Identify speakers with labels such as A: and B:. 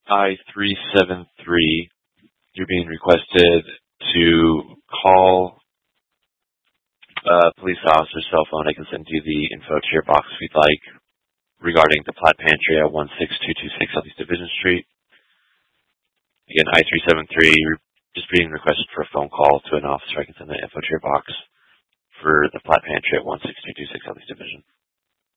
A: I-373. You're being requested to call a police officer's cell phone. I can send you the info to your box if you'd like regarding the Platt Pantry at 16226 Southeast Division Street. Again, I-373, you're just being requested for a phone call to an officer. I can send the info to your box for the Platt Pantry at 16226 Southeast Division.